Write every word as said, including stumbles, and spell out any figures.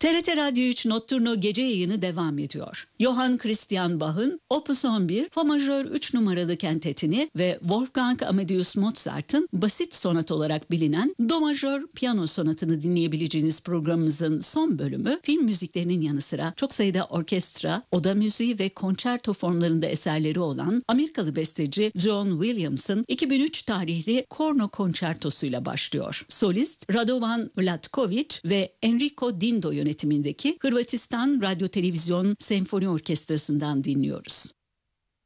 T R T Radyo üç Notturno gece yayını devam ediyor. Johann Christian Bach'ın Opus on bir, Fa majör üç numaralı kentetini ve Wolfgang Amadeus Mozart'ın basit sonat olarak bilinen Do majör piyano sonatını dinleyebileceğiniz programımızın son bölümü film müziklerinin yanı sıra çok sayıda orkestra, oda müziği ve konçerto formlarında eserleri olan Amerikalı besteci John Williams'ın iki bin üç tarihli Korno konçertosuyla başlıyor. Solist Radovan Vlatkovic ve Enrico Dindo yönetimindeki Hırvatistan Radyo Televizyon Senfoni Orkestrası'ndan dinliyoruz.